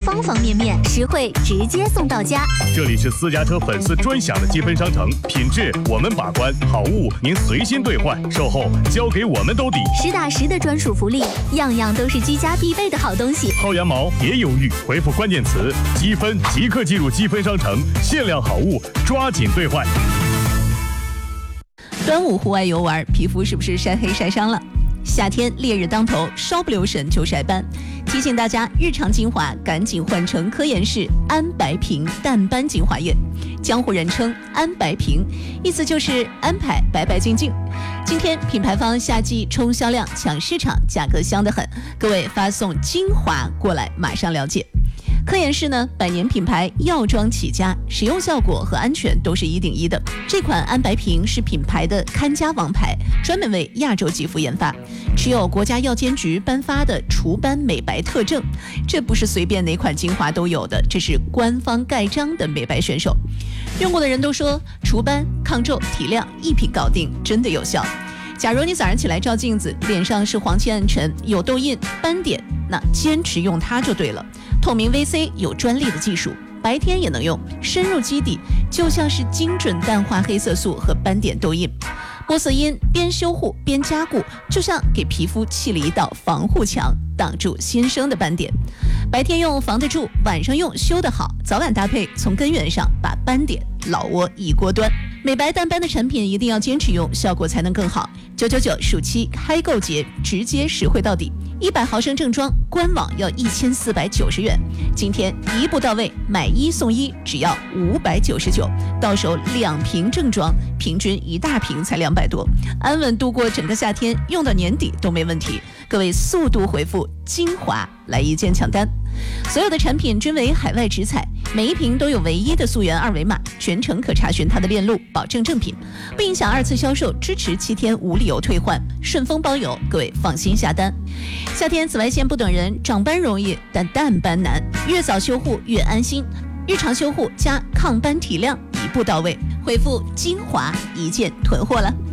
方方面面，实惠直接送到家。 这里是私家车粉丝专享的积分商城，品质我们把关，好物您随心兑换，售后交给我们兜底， 实打实的专属福利，样样都是居家必备的好东西。 薅羊毛别犹豫，回复关键词积分即刻进入积分商城，限量好物抓紧兑换。 端午户外游玩，皮肤是不是晒黑晒伤了？夏天烈日当头，稍不留神就晒斑。提醒大家，日常精华赶紧换成科颜氏安白平淡斑精华液，江湖人称安白平，意思就是安排白白净净。今天品牌方夏季冲销量抢市场，价格香得很，各位发送精华过来，马上了解。科颜氏呢，100年品牌，药妆起家，使用效果和安全都是1顶1的。这款安白平是品牌的看家王牌，专门为亚洲肌肤研发，持有国家药监局颁发的除斑美白特证。这不是随便哪款精华都有的，这是官方盖章的美白选手。用过的人都说，除斑、抗皱、提亮一品搞定，真的有效。假如你早上起来照镜子，脸上是黄气暗沉，有痘印、斑点，那坚持用它就对了。透明 VC 有专利的技术，白天也能用，深入基底，就像是精准淡化黑色素和斑点痘印。玻色因边修护边加固，就像给皮肤砌了一道防护墙，挡住新生的斑点。白天用防得住，晚上用修得好，早晚搭配，从根源上把斑点、老窝一锅端。美白淡斑的产品一定要坚持用，效果才能更好。999暑期开购节，直接实惠到底，100毫升正装，官网要1490元。今天一步到位，买1送1，只要599，到手2瓶正装，平均1大瓶才200多，安稳度过整个夏天，用到年底都没问题。各位速度回复精华来一键抢单。所有的产品均为海外直采，每一瓶都有唯一的溯源2维码，全程可查询它的链路，保证正品，不影响2次销售，支持7天无理由退换，顺丰包邮，各位放心下单。夏天紫外线不等人，长斑容易，但淡斑难，越早修护越安心。日常修护加抗斑提亮，一步到位，回复精华一键囤货了。